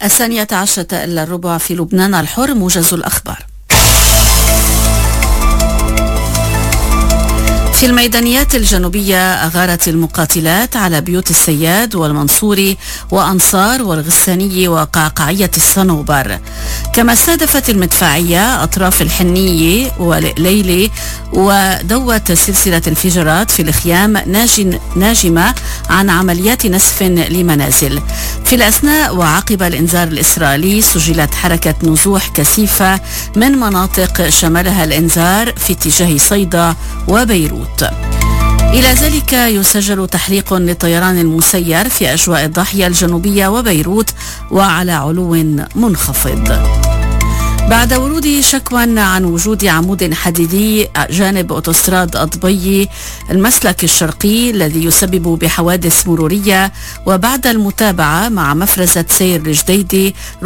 12:10 في لبنان الحر. موجز الأخبار. في الميدانيات الجنوبية أغارت المقاتلات على بيوت السياد والمنصوري وأنصار والغساني وقعقعية الصنوبر، كما استهدفت المدفعية أطراف الحنية وليلي ودوت سلسلة انفجارات في الخيام ناجمة عن عمليات نسف لمنازل. في الأثناء وعقب الإنذار الإسرائيلي سجلت حركة نزوح كثيفة من مناطق شملها الإنذار في اتجاه صيدا وبيروت. إلى ذلك يسجل تحريق للطيران المسير في أجواء الضاحية الجنوبية وبيروت وعلى علو منخفض. بعد ورود شكوى عن وجود عمود حديدي جانب أوتوستراد أضبي المسلك الشرقي الذي يسبب بحوادث مرورية، وبعد المتابعة مع مفرزة سير الجديدي